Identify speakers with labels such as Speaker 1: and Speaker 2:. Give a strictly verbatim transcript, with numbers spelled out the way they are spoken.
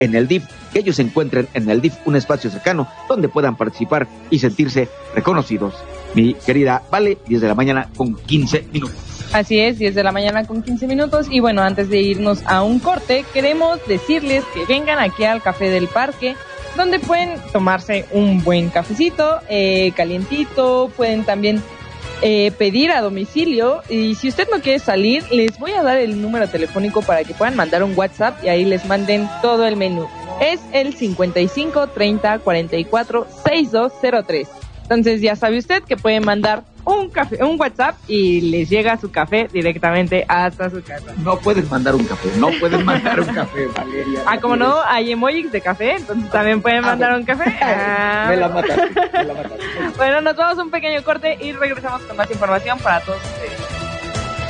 Speaker 1: en el D I F, que ellos encuentren en el D I F un espacio cercano donde puedan participar y sentirse reconocidos. Mi querida Vale, diez de la mañana con quince minutos.
Speaker 2: Así es, diez de la mañana con quince minutos. Y bueno, antes de irnos a un corte, queremos decirles que vengan aquí al Café del Parque, donde pueden tomarse un buen cafecito, eh, calientito, pueden también eh, pedir a domicilio. Y si usted no quiere salir, les voy a dar el número telefónico para que puedan mandar un WhatsApp y ahí les manden todo el menú. Es el cincuenta y cinco, treinta, cuarenta y cuatro, sesenta y dos cero tres. Entonces ya sabe usted que puede mandar un café, un WhatsApp y les llega su café directamente hasta su casa.
Speaker 1: No puedes mandar un café, no puedes mandar un café, Valeria.
Speaker 2: Ah, como no, hay emojis de café, entonces también pueden mandar ah, un café. Ah.
Speaker 1: Me la mataste, me la mataste.
Speaker 2: Bueno, nos vamos a un pequeño corte y regresamos con más información para todos.